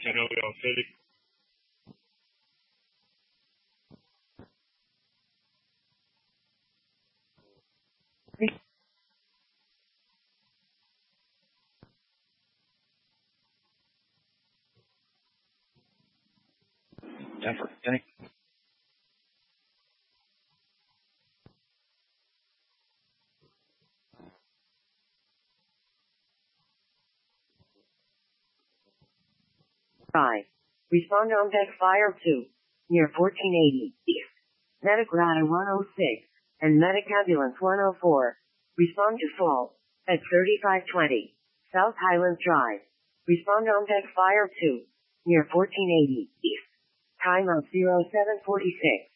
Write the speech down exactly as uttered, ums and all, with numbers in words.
Genovia City. Denver, Denny. Five. Respond on deck fire two. Near fourteen eighty East. Medic Radar one oh six. And Medic Ambulance one oh four. Respond to fall. At thirty-five twenty. South Highlands Drive. Respond on deck fire two. Near fourteen eighty East. Time of zero seven forty-six.